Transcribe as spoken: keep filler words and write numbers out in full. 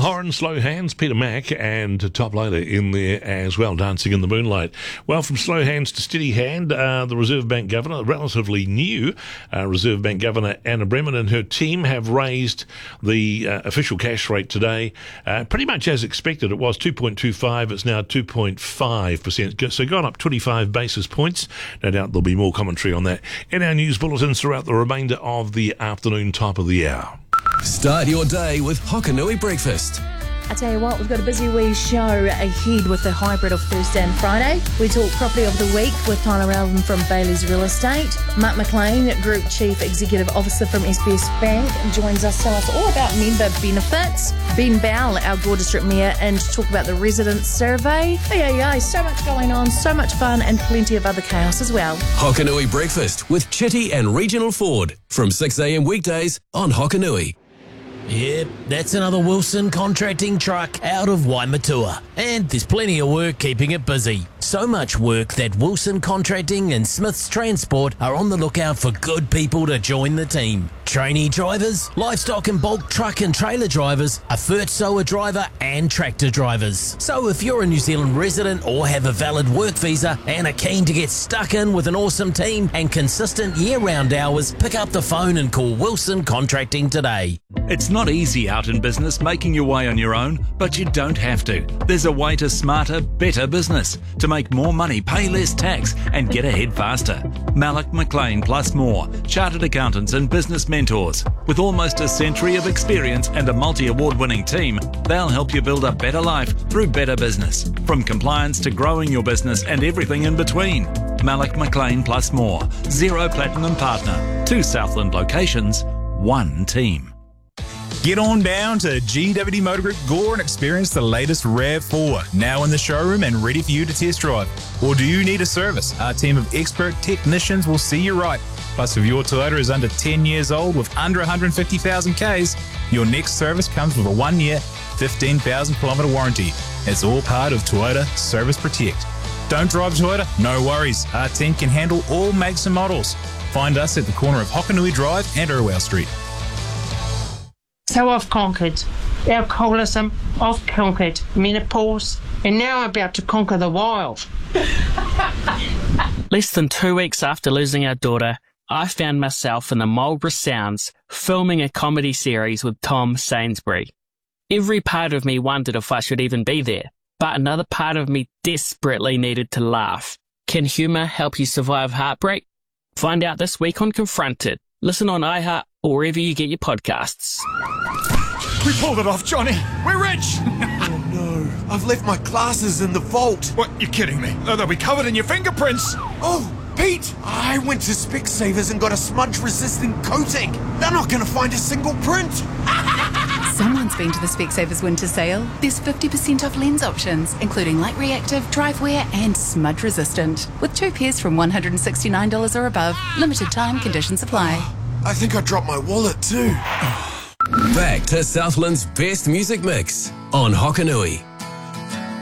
Horan, Slow Hands, Peter Mack, and Top Loader in there as well, Dancing in the Moonlight. Well, from Slow Hands to Steady Hand, uh, the Reserve Bank Governor, relatively new uh, Reserve Bank Governor Anna Bremen and her team have raised the uh, official cash rate today, uh, pretty much as expected. It was two point two five, it's now two point five percent, so gone up twenty-five basis points. No doubt there'll be more commentary on that in our news bulletins throughout the remainder of the afternoon, top of the hour. Start your day with Hokanui Breakfast. I tell you what, we've got a busy wee show ahead with the hybrid of Thursday and Friday. We talk property of the week with Tyler Alvin from Bailey's Real Estate. Mark McLean, Group Chief Executive Officer from S B S Bank, joins us to tell us all about member benefits. Ben Bowell, our Gore District Mayor, and talk about the resident survey. Oh, yeah, yeah, so much going on, so much fun, and plenty of other chaos as well. Hokanui Breakfast with Chitty and Regional Ford from six a.m. weekdays on Hokanui. Yep, that's another Wilson Contracting truck out of Waimatua. And there's plenty of work keeping it busy. So much work that Wilson Contracting and Smith's Transport are on the lookout for good people to join the team. Trainee drivers, livestock and bulk truck and trailer drivers, a Furtsoa driver and tractor drivers. So if you're a New Zealand resident or have a valid work visa and are keen to get stuck in with an awesome team and consistent year-round hours, pick up the phone and call Wilson Contracting today. It's not easy out in business making your way on your own, but you don't have to. There's a way to smarter, better business, to make more money, pay less tax, and get ahead faster. Malek McLean plus more, chartered accountants and business mentors. With almost a century of experience and a multi-award winning team, they'll help you build a better life through better business. From compliance to growing your business and everything in between. Malek McLean plus more, Zero Platinum Partner, two Southland locations, one team. Get on down to G W D Motor Group Gore and experience the latest RAV four, now in the showroom and ready for you to test drive. Or do you need a service? Our team of expert technicians will see you right. Plus, if your Toyota is under ten years old with under one hundred fifty thousand kays, your next service comes with a one-year, fifteen thousand kilometre warranty. It's all part of Toyota Service Protect. Don't drive Toyota? No worries. Our team can handle all makes and models. Find us at the corner of Hokanui Drive and Irwell Street. So I've conquered alcoholism, I've conquered menopause, and now I'm about to conquer the wild. Less than two weeks after losing our daughter, I found myself in the Marlborough Sounds filming a comedy series with Tom Sainsbury. Every part of me wondered if I should even be there, but another part of me desperately needed to laugh. Can humour help you survive heartbreak? Find out this week on Confronted. Listen on iHeart or wherever you get your podcasts. We pulled it off, Johnny. We're rich. Oh no, I've left my glasses in the vault. What, you're kidding me? Oh, they'll be covered in your fingerprints. Oh, Pete, I went to Specsavers and got a smudge-resistant coating. They're not going to find a single print. Someone's been to the Specsavers winter sale. There's fifty percent off lens options, including light reactive, drive wear and smudge resistant. With two pairs from one hundred sixty-nine dollars or above. Limited time, conditions apply. I think I dropped my wallet too. Back to Southland's best music mix on Hokanui.